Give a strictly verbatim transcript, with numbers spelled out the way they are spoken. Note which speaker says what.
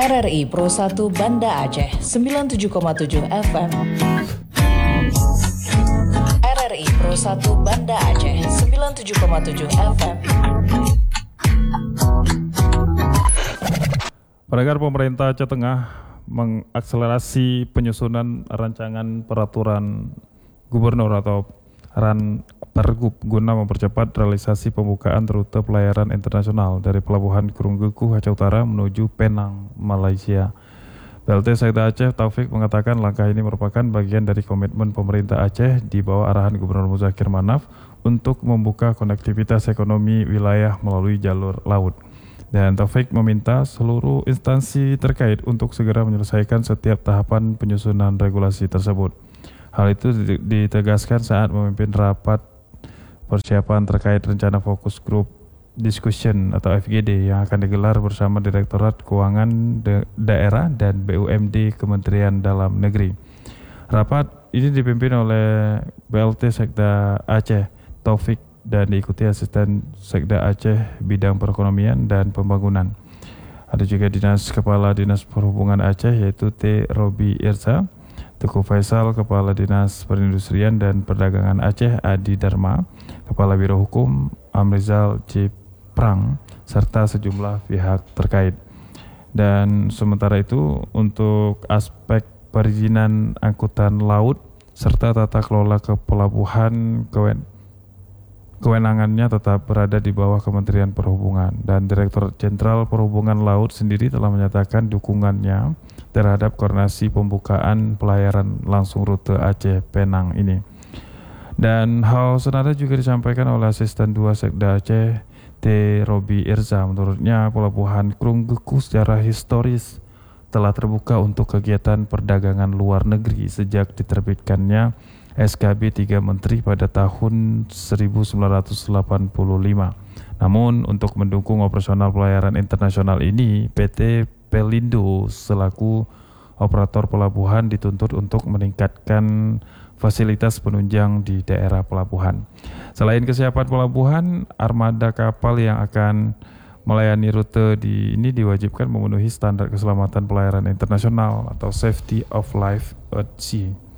Speaker 1: R R I Pro satu Banda Aceh sembilan puluh tujuh koma tujuh F M. R R I Pro satu Banda Aceh sembilan puluh tujuh koma tujuh F M.
Speaker 2: Pendengar, pemerintah Aceh Tengah mengakselerasi penyusunan rancangan peraturan gubernur atau ran Pergub guna mempercepat realisasi pembukaan rute pelayaran internasional dari Pelabuhan Krunggeku Aceh Utara menuju Penang, Malaysia. P L T Sekda Aceh Taufik mengatakan langkah ini merupakan bagian dari komitmen pemerintah Aceh di bawah arahan Gubernur Muzakir Manaf untuk membuka konektivitas ekonomi wilayah melalui jalur laut. Dan Taufik meminta seluruh instansi terkait untuk segera menyelesaikan setiap tahapan penyusunan regulasi tersebut. Hal itu ditegaskan saat memimpin rapat persiapan terkait rencana fokus group discussion atau F G D yang akan digelar bersama Direktorat Keuangan da- Daerah dan B U M D Kementerian Dalam Negeri. Rapat ini dipimpin oleh P L T Sekda Aceh Taufik dan diikuti Asisten Sekda Aceh Bidang Perekonomian dan Pembangunan. Ada juga Dinas Kepala Dinas Perhubungan Aceh yaitu T. Robi Irsa, Teguh Faisal, Kepala Dinas Perindustrian dan Perdagangan Aceh Adi Dharma, Kepala Biro Hukum Amrizal C. Prang, serta sejumlah pihak terkait. Dan sementara itu untuk aspek perizinan angkutan laut serta tata kelola ke pelabuhan kewen- kewenangannya tetap berada di bawah Kementerian Perhubungan, dan Direktur Jenderal Perhubungan Laut sendiri telah menyatakan dukungannya terhadap koordinasi pembukaan pelayaran langsung rute Aceh Penang ini. Dan hal senada juga disampaikan oleh Asisten dua Sekda Aceh T. Robi Irza. Menurutnya Pelabuhan Krunggeku secara historis telah terbuka untuk kegiatan perdagangan luar negeri sejak diterbitkannya S K B tiga Menteri pada tahun seribu sembilan ratus delapan puluh lima. Namun untuk mendukung operasional pelayaran internasional ini, P T Pelindo selaku operator pelabuhan dituntut untuk meningkatkan fasilitas penunjang di daerah pelabuhan. Selain kesiapan pelabuhan, armada kapal yang akan melayani rute di ini diwajibkan memenuhi standar keselamatan pelayaran internasional atau Safety of Life at Sea.